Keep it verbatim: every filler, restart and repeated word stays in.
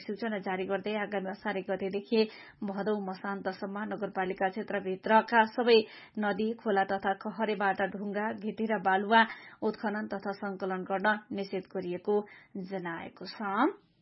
सूचना जारी गर्दै आगामी असार एक गतेदेखि भदौ मसान्तसम्म नगरपालिका क्षेत्रभित्रका सबै नदी खोला तथा खहरेबाट ढुङ्गा गिटी र बालुवा उत्खनन तथा संकलन गर्न निषेध गरिएको जनाएको छ।